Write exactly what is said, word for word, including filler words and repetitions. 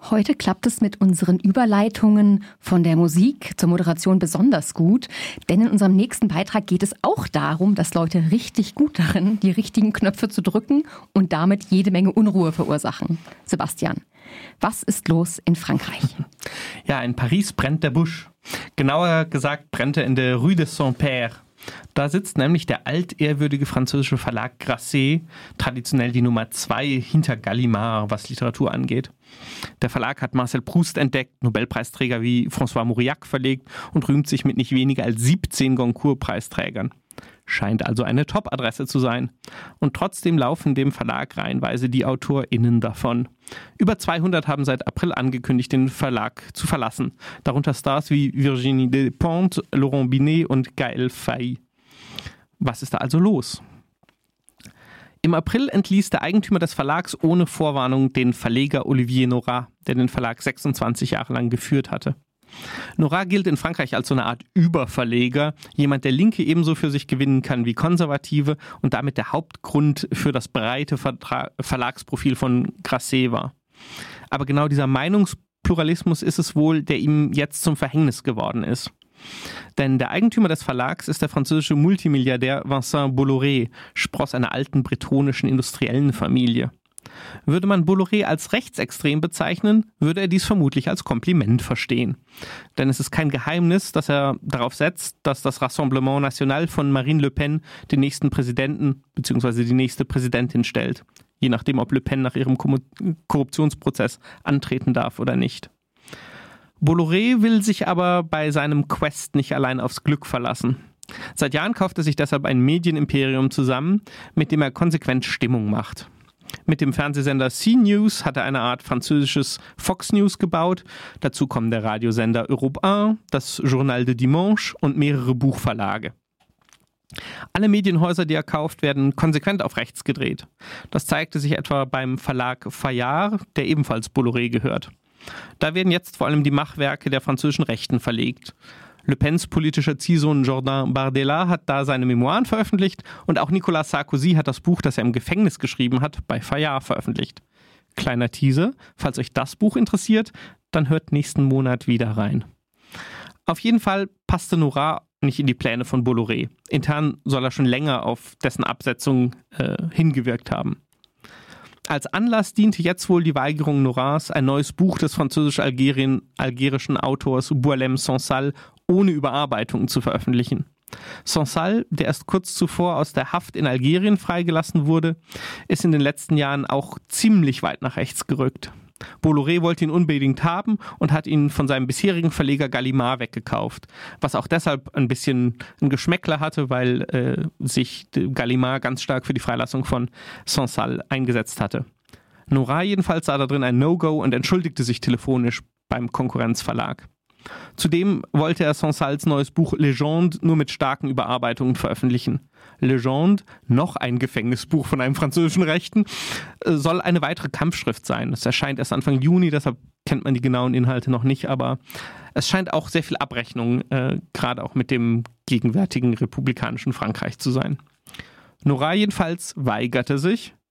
Heute klappt es mit unseren Überleitungen von der Musik zur Moderation besonders gut, denn in unserem nächsten Beitrag geht es auch darum, dass Leute richtig gut darin, die richtigen Knöpfe zu drücken und damit jede Menge Unruhe verursachen. Sebastian, was ist los in Frankreich? Ja, in Paris brennt der Busch. Genauer gesagt brennt er in der Rue de Saint-Père. Da sitzt nämlich der altehrwürdige französische Verlag Grasset, traditionell die Nummer zwei hinter Gallimard, was Literatur angeht. Der Verlag hat Marcel Proust entdeckt, Nobelpreisträger wie François Mauriac verlegt und rühmt sich mit nicht weniger als siebzehn Goncourt-Preisträgern. Scheint also eine Top-Adresse zu sein. Und trotzdem laufen dem Verlag reihenweise die AutorInnen davon. Über zweihundert haben seit April angekündigt, den Verlag zu verlassen. Darunter Stars wie Virginie Despentes, Laurent Binet und Gaël Faye. Was ist da also los? Im April entließ der Eigentümer des Verlags ohne Vorwarnung den Verleger Olivier Nora, der den Verlag sechsundzwanzig Jahre lang geführt hatte. Nora gilt in Frankreich als so eine Art Überverleger, jemand, der Linke ebenso für sich gewinnen kann wie Konservative und damit der Hauptgrund für das breite Vertra- Verlagsprofil von Grasset war. Aber genau dieser Meinungspluralismus ist es wohl, der ihm jetzt zum Verhängnis geworden ist. Denn der Eigentümer des Verlags ist der französische Multimilliardär Vincent Bolloré, Spross einer alten bretonischen industriellen Familie. Würde man Bolloré als rechtsextrem bezeichnen, würde er dies vermutlich als Kompliment verstehen. Denn es ist kein Geheimnis, dass er darauf setzt, dass das Rassemblement National von Marine Le Pen den nächsten Präsidenten bzw. die nächste Präsidentin stellt. Je nachdem, ob Le Pen nach ihrem Korruptionsprozess antreten darf oder nicht. Bolloré will sich aber bei seinem Quest nicht allein aufs Glück verlassen. Seit Jahren kauft er sich deshalb ein Medienimperium zusammen, mit dem er konsequent Stimmung macht. Mit dem Fernsehsender C-News hat er eine Art französisches Fox News gebaut. Dazu kommen der Radiosender Europe eins, das Journal de Dimanche und mehrere Buchverlage. Alle Medienhäuser, die er kauft, werden konsequent auf rechts gedreht. Das zeigte sich etwa beim Verlag Fayard, der ebenfalls Bolloré gehört. Da werden jetzt vor allem die Machwerke der französischen Rechten verlegt. Le Pens politischer Ziehsohn Jordan Bardella hat da seine Memoiren veröffentlicht und auch Nicolas Sarkozy hat das Buch, das er im Gefängnis geschrieben hat, bei Fayard veröffentlicht. Kleiner Teaser, falls euch das Buch interessiert, dann hört nächsten Monat wieder rein. Auf jeden Fall passte Nora nicht in die Pläne von Bolloré. Intern soll er schon länger auf dessen Absetzung äh, hingewirkt haben. Als Anlass diente jetzt wohl die Weigerung Noras, ein neues Buch des französisch-algerischen Autors Boualem Sansal ohne Überarbeitungen zu veröffentlichen. Sansal, der erst kurz zuvor aus der Haft in Algerien freigelassen wurde, ist in den letzten Jahren auch ziemlich weit nach rechts gerückt. Bolloré wollte ihn unbedingt haben und hat ihn von seinem bisherigen Verleger Gallimard weggekauft, was auch deshalb ein bisschen ein Geschmäckler hatte, weil äh, sich Gallimard ganz stark für die Freilassung von Sansal eingesetzt hatte. Nora jedenfalls sah da drin ein No-Go und entschuldigte sich telefonisch beim Konkurrenzverlag. Zudem wollte er Sansals neues Buch Légende nur mit starken Überarbeitungen veröffentlichen. Légende, noch ein Gefängnisbuch von einem französischen Rechten, soll eine weitere Kampfschrift sein. Es erscheint erst Anfang Juni, deshalb kennt man die genauen Inhalte noch nicht, aber es scheint auch sehr viel Abrechnung, äh, gerade auch mit dem gegenwärtigen republikanischen Frankreich zu sein. Nora jedenfalls weigerte sich,